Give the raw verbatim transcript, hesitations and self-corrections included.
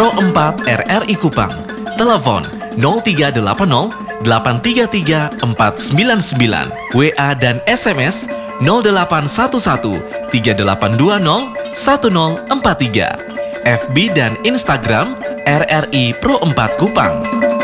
Pro empat R R I Kupang. Telepon nol tiga delapan nol delapan tiga tiga empat sembilan sembilan. W A dan S M S nol delapan satu satu tiga delapan dua nol satu nol empat tiga. F B dan Instagram R R I Pro empat Kupang.